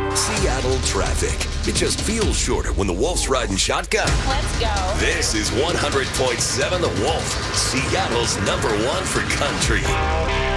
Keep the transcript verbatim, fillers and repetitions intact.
Seattle traffic. It just feels shorter when the Wolf's riding shotgun. Let's go. This is one hundred point seven The Wolf, Seattle's number one for country.